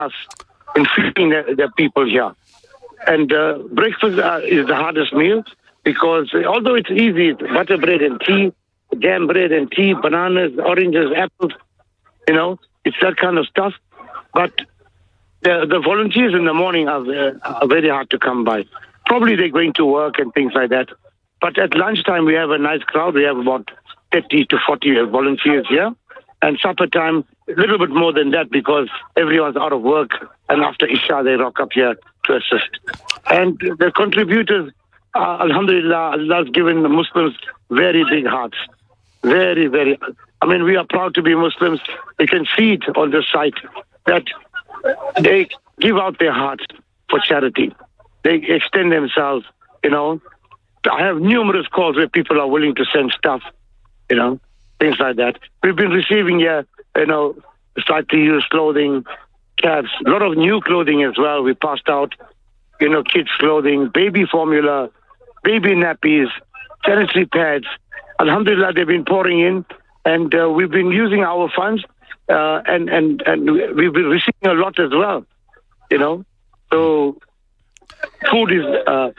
us in feeding the people here. And breakfast is the hardest meal because although it's easy, it's butter bread and tea, jam bread and tea, bananas, oranges, apples, it's that kind of stuff. But the volunteers in the morning are very hard to come by. Probably they're going to work and things like that. But at lunchtime, we have a nice crowd. We have about 30 to 40 volunteers here. And supper time, a little bit more than that because everyone's out of work. And after Isha, they rock up here to assist. And the contributors, alhamdulillah, Allah's given the Muslims very big hearts. Very, very. I mean, we are proud to be Muslims. You can see it on the site that they give out their hearts for charity. They extend themselves, I have numerous calls where people are willing to send stuff, things like that. We've been receiving here, slightly used clothing, caps, a lot of new clothing as well. We passed out, kids' clothing, baby formula, baby nappies, sanitary pads. Alhamdulillah, they've been pouring in, and we've been using our funds, and we've been receiving a lot as well, So food is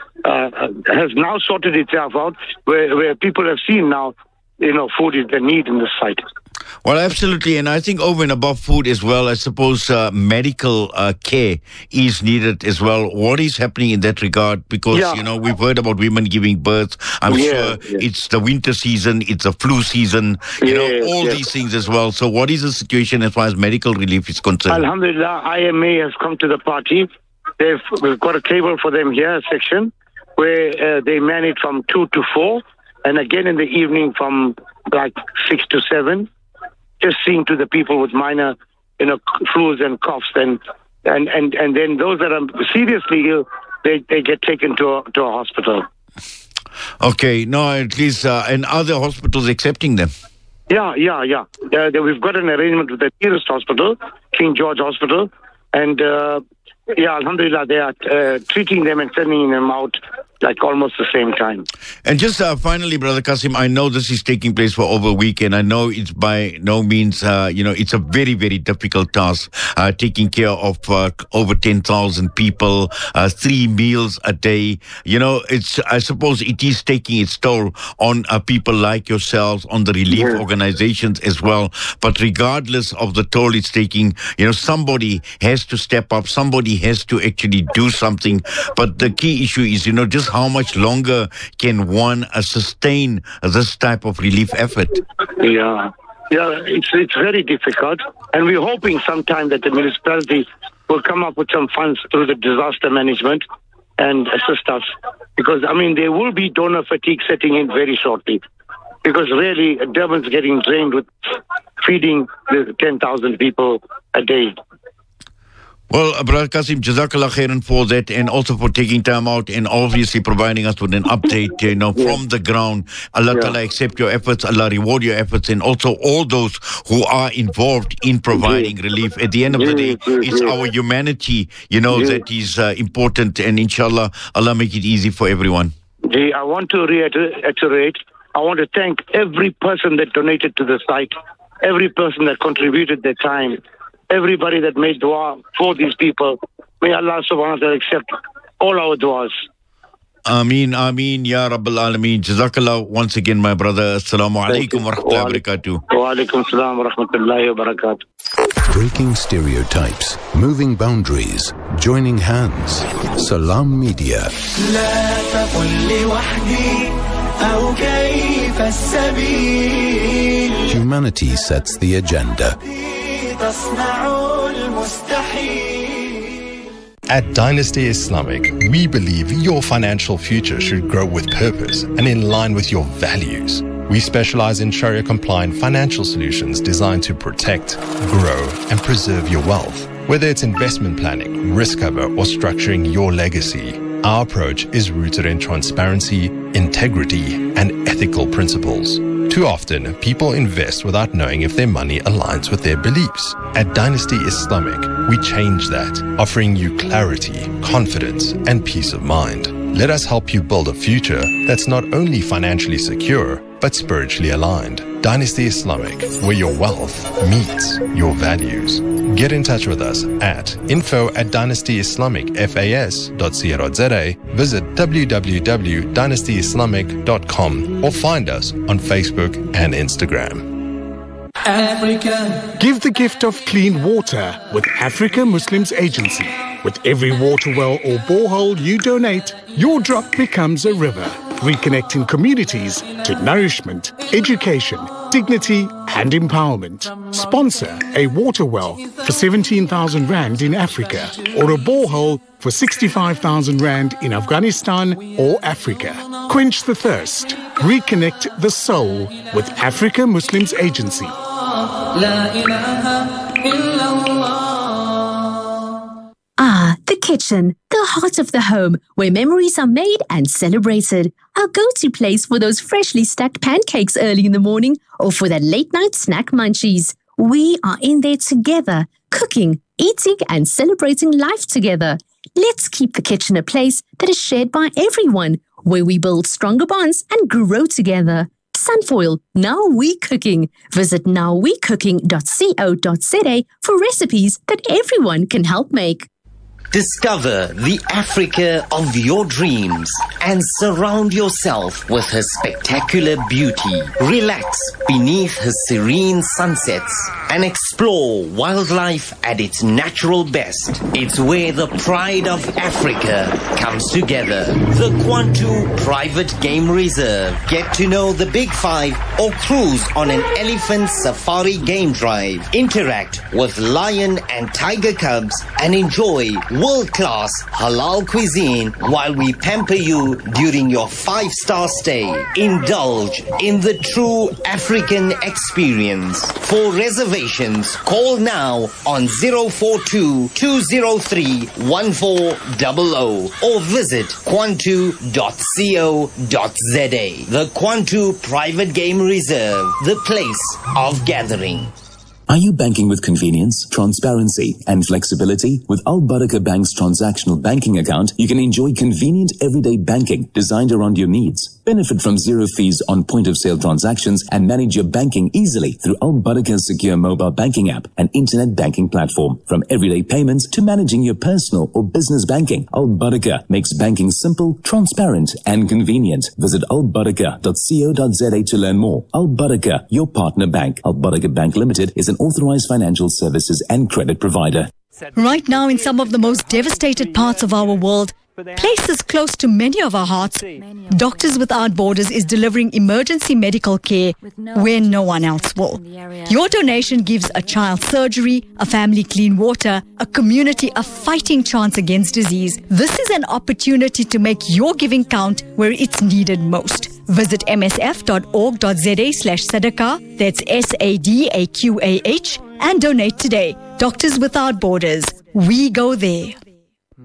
has now sorted itself out, where people have seen now, food is the need in the site. Well, absolutely. And I think over and above food as well, I suppose medical care is needed as well. What is happening in that regard? Because, we've heard about women giving birth. I'm sure it's the winter season, it's a flu season, these things as well. So what is the situation as far as medical relief is concerned? Alhamdulillah, IMA has come to the party. We've got a table for them here, a section, where they man it from 2 to 4, and again in the evening from 6 to 7. Just seeing to the people with minor, flus and coughs, and then those that are seriously ill, they get taken to a hospital. Okay, no, at least, and other hospitals accepting them? Yeah. We've got an arrangement with the nearest hospital, King George Hospital, and alhamdulillah, they are treating them and sending them out almost the same time. And just finally, Brother Kasim, I know this is taking place for over a week, and I know it's by no means, it's a very, very difficult task, taking care of over 10,000 people, 3 meals a day. I suppose it is taking its toll on people like yourselves, on the relief organizations as well. But regardless of the toll it's taking, somebody has to step up, somebody has to actually do something. But the key issue is, just how much longer can one sustain this type of relief effort? Yeah, it's very difficult, and we're hoping sometime that the municipality will come up with some funds through the disaster management and assist us, because there will be donor fatigue setting in very shortly, because really Durban's getting drained with feeding the 10,000 people a day. Well, Brother Kasim, Jazakallah khairan for that, and also for taking time out and obviously providing us with an update, from the ground. Allah Ta'ala accept your efforts, Allah reward your efforts, and also all those who are involved in providing relief. At the end of the day, it's our humanity, that is important, and inshallah, Allah make it easy for everyone. I want to reiterate, I want to thank every person that donated to the site, every person that contributed their time, everybody that made dua for these people. May Allah subhanahu wa ta'ala accept all our duas. Ameen, Ya Rabbal Alameen. Jazakallah once again, my brother. Assalamu alaikum wa rahmatullahi wa barakatuh. Wa alaikum assalam wa rahmatullahi wa barakatuh. Breaking stereotypes, moving boundaries, joining hands. Salam Media. Humanity sets the agenda. At Dynasty Islamic, we believe your financial future should grow with purpose and in line with your values. We specialize in Sharia-compliant financial solutions designed to protect, grow, and preserve your wealth. Whether it's investment planning, risk cover, or structuring your legacy, our approach is rooted in transparency, integrity, and ethical principles. Too often, people invest without knowing if their money aligns with their beliefs. At Dynasty Islamic, we change that, offering you clarity, confidence, and peace of mind. Let us help you build a future that's not only financially secure, but spiritually aligned. Dynasty Islamic, where your wealth meets your values. Get in touch with us at info@dynastyislamicfas.co.za, visit www.dynastyislamic.com or find us on Facebook and Instagram. Africa. Give the gift of clean water with Africa Muslims Agency. With every water well or borehole you donate, your drop becomes a river, reconnecting communities to nourishment, education, dignity and empowerment. Sponsor a water well for 17,000 Rand in Africa or a borehole for 65,000 Rand in Afghanistan or Africa. Quench the thirst. Reconnect the soul with Africa Muslims Agency. Ah, the kitchen, the heart of the home, where memories are made and celebrated. Our go-to place for those freshly stacked pancakes early in the morning or for that late-night snack munchies. We are in there together, cooking, eating and celebrating life together. Let's keep the kitchen a place that is shared by everyone, where we build stronger bonds and grow together. Sunfoil, Now We Cooking. Visit nowwecooking.co.za for recipes that everyone can help make. Discover the Africa of your dreams and surround yourself with her spectacular beauty. Relax beneath her serene sunsets and explore wildlife at its natural best. It's where the pride of Africa comes together. The Kwantu Private Game Reserve. Get to know the Big Five or cruise on an elephant safari game drive. Interact with lion and tiger cubs and enjoy world-class halal cuisine while we pamper you during your 5-star stay. Indulge in the true African experience. For reservations, call now on 042-203-1400 or visit kwantu.co.za. The Kwantu Private Game Reserve, the place of gathering. Are you banking with convenience, transparency, and flexibility? With Al Barakah Bank's transactional banking account, you can enjoy convenient everyday banking designed around your needs. Benefit from zero fees on point-of-sale transactions and manage your banking easily through Al Barakah's secure mobile banking app and internet banking platform. From everyday payments to managing your personal or business banking, Al Barakah makes banking simple, transparent, and convenient. Visit albarakah.co.za to learn more. Al Barakah, your partner bank. Al Barakah Bank Limited is an authorized financial services and credit provider. Right now, in some of the most devastated parts of our world, places close to many of our hearts, Doctors Without Borders is delivering emergency medical care where no one else will. Your donation gives a child surgery, a family clean water, a community a fighting chance against disease. This is an opportunity to make your giving count where it's needed most. Visit msf.org.za/sadaqah, that's SADAQAH, and donate today. Doctors Without Borders. We go there.